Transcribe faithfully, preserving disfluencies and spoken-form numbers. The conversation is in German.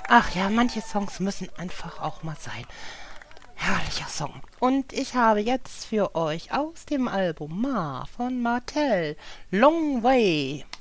Ach ja, manche Songs müssen einfach auch mal sein. Herrlicher Song. Und ich habe jetzt für euch aus dem Album Ma von Martell Long Way.